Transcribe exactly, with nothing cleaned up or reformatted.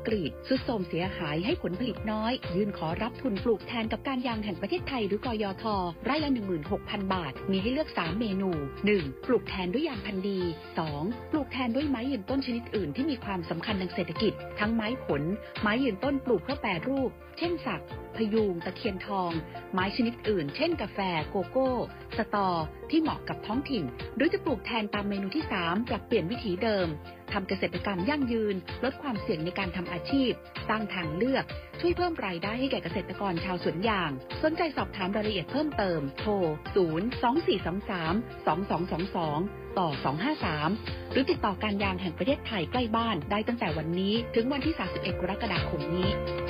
กรีตทรุดโทรมเสียหายให้ผลผลิตน้อยยื่นขอรับทุนปลูกแทนกับการยางแห่งประเทศไทยหรือกยท.ไร่ละ หนึ่งหมื่นหกพัน บาทมีให้เลือกสามเมนู หนึ่ง ปลูกแทนด้วยยางพันธุ์ดี สอง ปลูกแทนด้วยไม้ยืนต้นชนิดอื่นที่มีความสำคัญทางเศรษฐกิจทั้งไม้ผลไม้ยืนต้นปลูกเพื่อแปรรูปเช่นสักพยูงตะเคียนทองไม้ชนิดอื่นเช่นกาแฟโกโก้สตอที่เหมาะกับท้องถิ่นหรือจะปลูกแทนตามเมนูที่สามปรับเปลี่ยนวิถีเดิมทำเกษตรกรรมยั่งยืนลดความเสี่ยงในการทำอาชีพสร้างทางเลือกช่วยเพิ่มรายได้ให้แก่เกษตรกรชาวสวนยางสนใจสอบถามรายละเอียดเพิ่มเติมโทรศูนย์ สอง สี่ สอง สาม สอง สอง สอง สองต่อสองห้าสามหรือติดต่อการยางแห่งประเทศไทยใกล้บ้านได้ตั้งแต่วันนี้ถึงวันที่สามสิบเอ็ดกรกฎาคมนี้